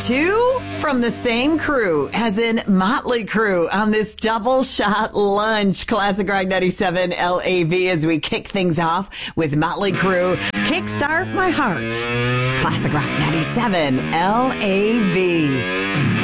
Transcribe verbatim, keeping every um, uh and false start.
two from the same crew, as in Motley Crue, on this double shot lunch. Classic Rock ninety-seven L A V as we kick things off with Motley Crue. Kickstart My Heart. It's Classic Rock ninety-seven L A V.